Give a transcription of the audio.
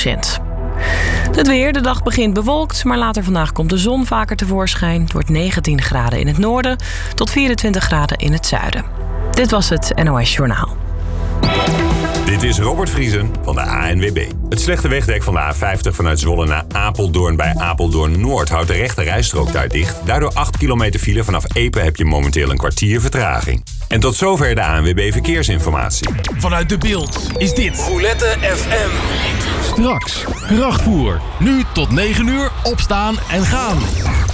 Het weer, de dag begint bewolkt, maar later vandaag komt de zon vaker tevoorschijn. Het wordt 19 graden in het noorden tot 24 graden in het zuiden. Dit was het NOS Journaal. Dit is Robert Vriesen van de ANWB. Het slechte wegdek van de A50 vanuit Zwolle naar Apeldoorn bij Apeldoorn-Noord houdt de rechte rijstrook daar dicht. Daardoor 8 kilometer file. Vanaf Epe heb je momenteel een kwartier vertraging. En tot zover de ANWB Verkeersinformatie. Vanuit De Bilt is dit Roulette FM. Straks, krachtvoer. Nu tot 9 uur, opstaan en gaan.